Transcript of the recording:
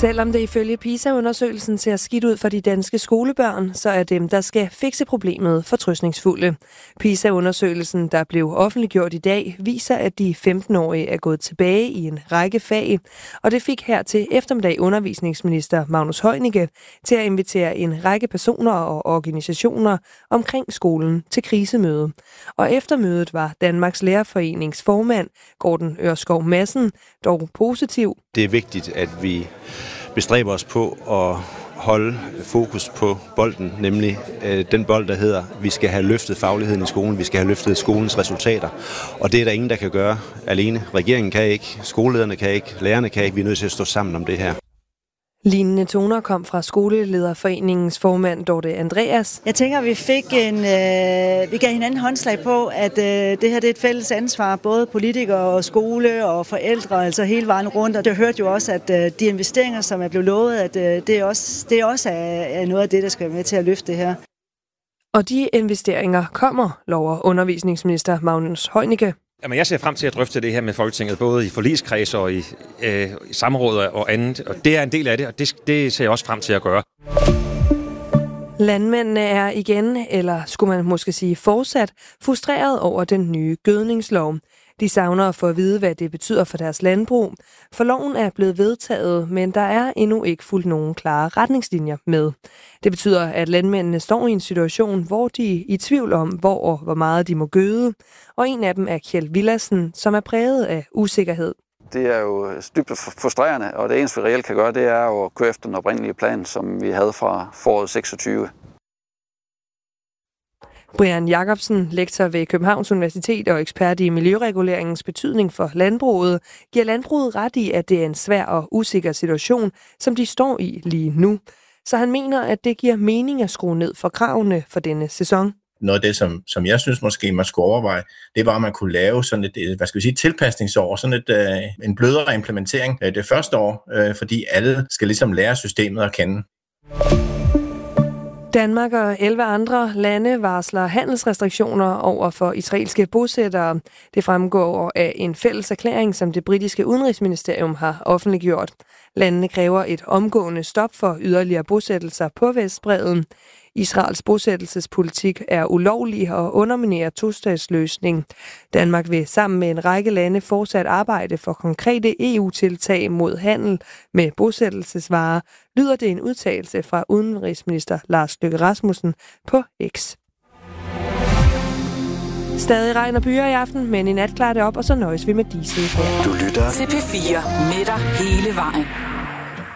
Selvom det ifølge PISA-undersøgelsen ser skidt ud for de danske skolebørn, så er dem, der skal fikse problemet, fortrøstningsfulde. PISA-undersøgelsen, der blev offentliggjort i dag, viser, at de 15-årige er gået tilbage i en række fag, og det fik her til eftermiddag undervisningsminister Magnus Heunicke til at invitere en række personer og organisationer omkring skolen til krisemøde. Og efter mødet var Danmarks Lærerforenings formand, Gordon Ørskov Madsen, dog positiv. Det er vigtigt, at vi bestræber os på at holde fokus på bolden, nemlig den bold, der hedder, vi skal have løftet fagligheden i skolen, vi skal have løftet skolens resultater. Og det er der ingen, der kan gøre alene. Regeringen kan ikke, skolelederne kan ikke, lærerne kan ikke. Vi er nødt til at stå sammen om det her. Lignende toner kom fra Skolelederforeningens formand Dorte Andreas. Jeg tænker, at vi gav hinanden håndslag på, at det her det er et fælles ansvar, både politikere og skole og forældre, altså hele vejen rundt. Og det hørte jo også, at de investeringer, som er blevet lovet, at det også er noget af det, der skal være med til at løfte det her. Og de investeringer kommer, lover undervisningsminister Magnus Heunicke. Jamen, jeg ser frem til at drøfte det her med Folketinget, både i forligskreds og i samråd og andet. Og det er en del af det, og det ser jeg også frem til at gøre. Landmændene er igen, eller skulle man måske sige fortsat, frustreret over den nye gødningslov. De savner at få at vide, hvad det betyder for deres landbrug. For loven er blevet vedtaget, men der er endnu ikke fulgt nogen klare retningslinjer med. Det betyder, at landmændene står i en situation, hvor de er i tvivl om, hvor meget de må gøde. Og en af dem er Kjeld Villadsen, som er præget af usikkerhed. Det er jo dybt frustrerende, og det eneste, vi reelt kan gøre, det er at køre efter den oprindelige plan, som vi havde fra foråret 26. Brian Jacobsen, lektor ved Københavns Universitet og ekspert i miljøreguleringens betydning for landbruget, giver landbruget ret i, at det er en svær og usikker situation, som de står i lige nu. Så han mener, at det giver mening at skrue ned for kravene for denne sæson. Noget af det, som jeg synes måske man skulle overveje, det var, at man kunne lave sådan et, tilpasningsår, sådan en blødere implementering det første år, fordi alle skal ligesom lære systemet at kende. Danmark og 11 andre lande varsler handelsrestriktioner over for israelske bosættere. Det fremgår af en fælles erklæring, som det britiske udenrigsministerium har offentliggjort. Landene kræver et omgående stop for yderligere bosættelser på Vestbredden. Israels bosættelsespolitik er ulovlig og underminerer tostatsløsning. Danmark vil sammen med en række lande fortsat arbejde for konkrete EU-tiltag mod handel med bosættelsesvarer, lyder det en udtalelse fra udenrigsminister Lars Løkke Rasmussen på X. Stadig regn og byer i aften, men i nat klarer det op, og så nøjes vi med diesel. Du lytter til P4 med dig hele vejen.